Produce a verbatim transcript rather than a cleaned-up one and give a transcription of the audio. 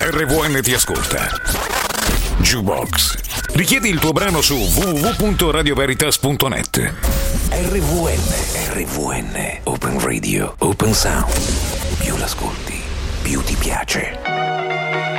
R V N ti ascolta. Jukebox. Richiedi il tuo brano su w w w punto radio veritas punto net. R V N, R V N, Open Radio, Open Sound. Più l'ascolti, più ti piace.